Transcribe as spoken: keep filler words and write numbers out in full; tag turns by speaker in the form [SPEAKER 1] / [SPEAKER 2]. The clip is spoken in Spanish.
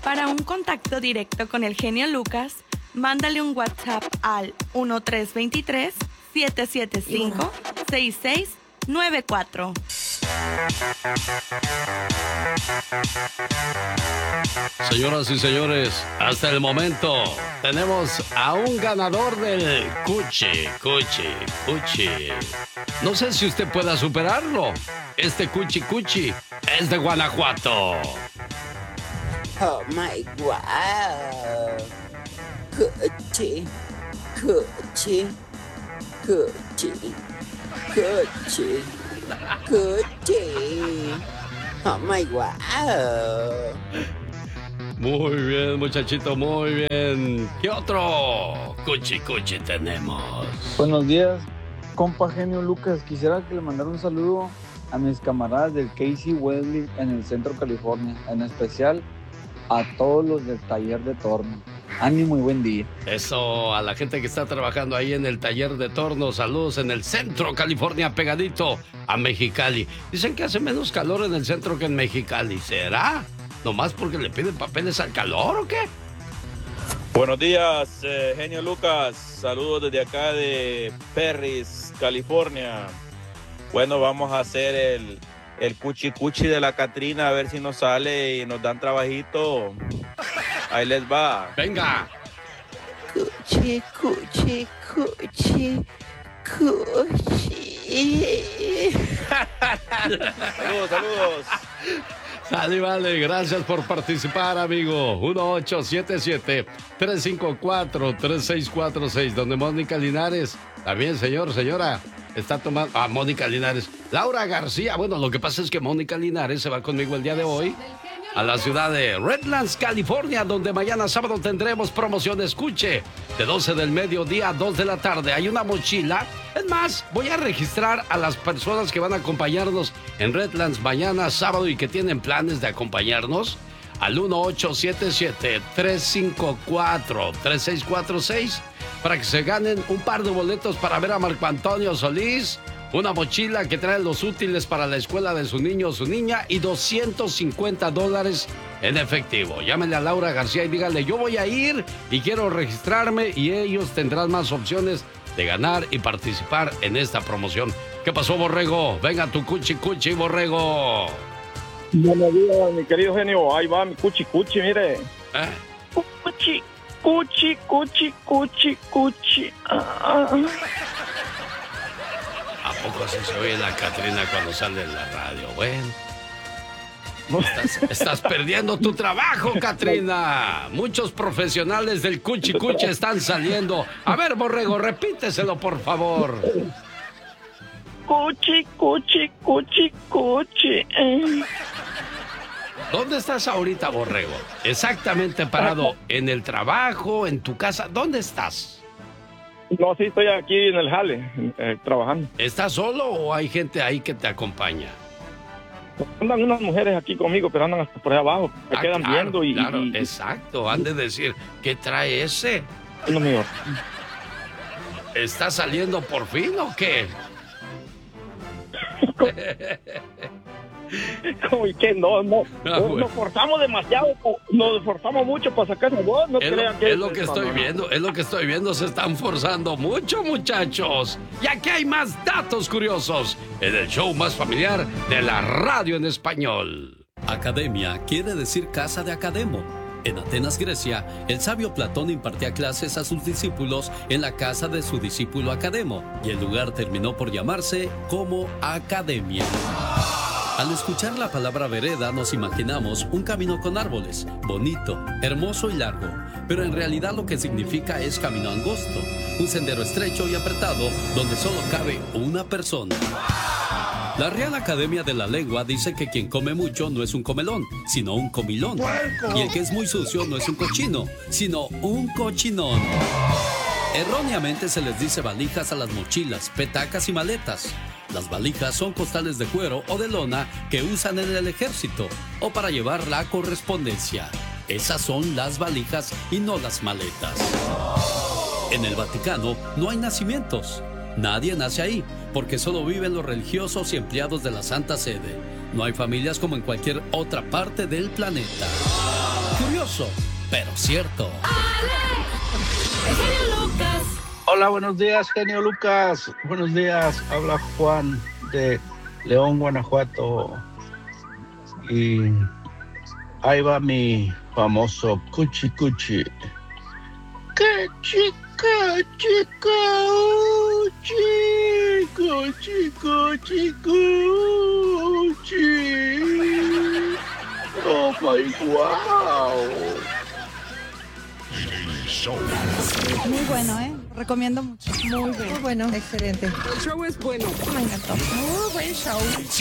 [SPEAKER 1] Para un contacto directo con el genio Lucas, mándale un WhatsApp al uno tres dos tres, siete siete cinco, seis seis nueve cuatro.
[SPEAKER 2] Señoras y señores, hasta el momento tenemos a un ganador del Cuchi, Cuchi, Cuchi. No sé si usted pueda superarlo. Este Cuchi Cuchi es de Guanajuato.
[SPEAKER 3] Oh my God. Cuchi, Cuchi, Cuchi, Cuchi, Cuchi. Oh my God.
[SPEAKER 2] Muy bien, muchachito, muy bien. ¿Qué otro Cuchi Cuchi tenemos?
[SPEAKER 4] Buenos días, compa genio Lucas. Quisiera que le mandara un saludo a mis camaradas del Casey Wesley en el Centro California, en especial a todos los del taller de torno. Ánimo y buen día.
[SPEAKER 2] Eso, a la gente que está trabajando ahí en el taller de torno. Saludos en el Centro California, pegadito a Mexicali. Dicen que hace menos calor en el centro que en Mexicali. ¿Será? ¿Nomás porque le piden papeles al calor o qué?
[SPEAKER 5] Buenos días, eh, genio Lucas. Saludos desde acá de Perris, California. Bueno, vamos a hacer el, el cuchi cuchi de la Catrina, a ver si nos sale y nos dan trabajito. Ahí les va.
[SPEAKER 2] Venga.
[SPEAKER 3] Cuchi, cuchi, cuchi, cuchi.
[SPEAKER 5] Saludos, saludos.
[SPEAKER 2] Sale, vale, gracias por participar, amigo. uno ocho siete siete, tres cinco cuatro, tres seis cuatro seis, donde Mónica Linares, también señor, señora, está tomando... Ah, Mónica Linares. Laura García, bueno, lo que pasa es que Mónica Linares se va conmigo el día de hoy a la ciudad de Redlands, California, donde mañana sábado tendremos promoción Escuche, de doce del mediodía a dos de la tarde. Hay una mochila. Es más, voy a registrar a las personas que van a acompañarnos en Redlands mañana sábado y que tienen planes de acompañarnos al uno ocho siete siete, tres cinco cuatro, tres seis cuatro seis para que se ganen un par de boletos para ver a Marco Antonio Solís, una mochila que trae los útiles para la escuela de su niño o su niña y doscientos cincuenta dólares en efectivo. Llámenle a Laura García y díganle, yo voy a ir y quiero registrarme, y ellos tendrán más opciones de ganar y participar en esta promoción. ¿Qué pasó, Borrego? Venga tu cuchi cuchi, Borrego.
[SPEAKER 6] Buenos días, mi querido genio. Ahí va mi cuchi cuchi, mire.
[SPEAKER 2] ¿Eh?
[SPEAKER 6] Cuchi, cuchi, cuchi, cuchi, cuchi. Ah.
[SPEAKER 2] ¿A poco así se oye la Catrina cuando sale en la radio? Bueno. Estás, estás perdiendo tu trabajo, Catrina. Muchos profesionales del cuchi cuchi están saliendo. A ver, Borrego, repíteselo, por favor.
[SPEAKER 6] Cuchi, cuchi, cuchi, cuchi.
[SPEAKER 2] ¿Dónde estás ahorita, Borrego? Exactamente parado. ¿En el trabajo? ¿En tu casa? ¿Dónde estás?
[SPEAKER 6] No, sí, estoy aquí en el jale, eh, trabajando.
[SPEAKER 2] ¿Estás solo o hay gente ahí que te acompaña?
[SPEAKER 6] Andan unas mujeres aquí conmigo, pero andan hasta por ahí abajo. Me
[SPEAKER 2] ah,
[SPEAKER 6] quedan
[SPEAKER 2] claro,
[SPEAKER 6] viendo y...
[SPEAKER 2] Claro,
[SPEAKER 6] y,
[SPEAKER 2] exacto. Han de decir, ¿qué trae ese?
[SPEAKER 6] No, mío.
[SPEAKER 2] ¿Está saliendo por fin o qué?
[SPEAKER 6] Como que no, no,
[SPEAKER 2] Ah,
[SPEAKER 6] no
[SPEAKER 2] bueno.
[SPEAKER 6] nos forzamos demasiado, nos forzamos mucho para sacar el voz, no
[SPEAKER 2] Es lo,
[SPEAKER 6] crean que
[SPEAKER 2] es lo que estoy
[SPEAKER 6] no,
[SPEAKER 2] viendo, es lo que estoy viendo, se están forzando mucho, muchachos. Y aquí hay más datos curiosos en el show más familiar de la radio en español.
[SPEAKER 7] Academia quiere decir casa de Academo. En Atenas, Grecia, el sabio Platón impartía clases a sus discípulos en la casa de su discípulo Academo, y el lugar terminó por llamarse como Academia. Al escuchar la palabra vereda nos imaginamos un camino con árboles, bonito, hermoso y largo, pero en realidad lo que significa es camino angosto, un sendero estrecho y apretado donde solo cabe una persona. La Real Academia de la Lengua dice que quien come mucho no es un comelón, sino un comilón. Y el que es muy sucio no es un cochino, sino un cochinón. Erróneamente se les dice valijas a las mochilas, petacas y maletas. Las valijas son costales de cuero o de lona que usan en el ejército o para llevar la correspondencia. Esas son las valijas y no las maletas. En el Vaticano no hay nacimientos. Nadie nace ahí, porque solo viven los religiosos y empleados de la Santa Sede. no hay familias como en cualquier otra parte del planeta. Curioso, pero cierto.
[SPEAKER 8] Hola, buenos días, genio Lucas. Buenos días, habla Juan de León, Guanajuato. Y ahí va mi famoso cuchi cuchi. Cuchi, cuchi, cuchi, cuchi, cuchi, cuchi. Oh my wow.
[SPEAKER 9] Muy bueno, ¿eh? Recomiendo mucho. Muy bueno. Muy bueno. Excelente.
[SPEAKER 10] El show es bueno.
[SPEAKER 9] Me encantó.
[SPEAKER 10] Muy buen show.